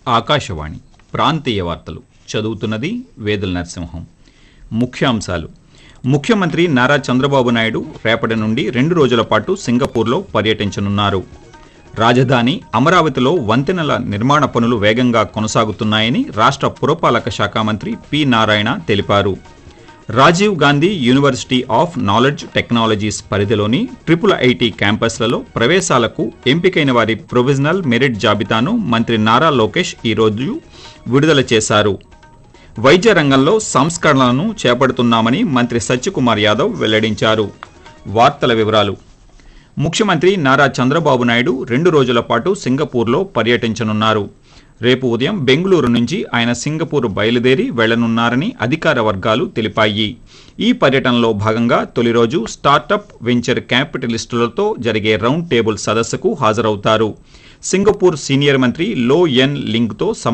ఆకాశవాణి ప్రాంతీయ వార్తలు చదువుతున్నది వేదుల నరసింహం. ముఖ్యాంశాలు. ముఖ్యమంత్రి నారా చంద్రబాబు నాయుడు రేపటి నుండి 2 రోజుల పాటు సింగపూర్లో పర్యటించనున్నారు. రాజధాని అమరావతిలో వంతెనల నిర్మాణ పనులు వేగంగా కొనసాగుతున్నాయని రాష్ట్ర పురపాలక శాఖ మంత్రి పి. నారాయణ తెలిపారు. Rajiv Gandhi university of knowledge technologies పరిధిలోని IIIT క్యాంపస్లలో ప్రవేశాలకు ఎంపికైన వారి ప్రొవిజనల్ మెరిట్ జాబితాను మంత్రి నారా లోకేష్ ఈరోజు విడుదల చేశారు. వైద్య రంగంలో సంస్కరణలను చేపడుతున్నామని మంత్రి సత్యకుమార్ యాదవ్ వెల్లడించారు. వార్తల వివరాలు. ముఖ్యమంత్రి నారా చంద్రబాబు నాయుడు 2 రోజుల పాటు సింగపూర్లో పర్యటించనున్నారు. రేపు ఉదయం బెంగళూరు నుంచి ఆయన సింగపూర్ బయలుదేరి వెళ్లనున్నారని అధికార వర్గాలు తెలిపాయి. ఈ పర్యటనలో భాగంగా తొలి రోజు స్టార్టప్ వెంచర్ క్యాపిటలిస్టులతో జరిగే రౌండ్ టేబుల్ సదస్సుకు హాజరవుతారు. సింగపూర్ సీనియర్ మంత్రి లో ఎన్ లింగ్తో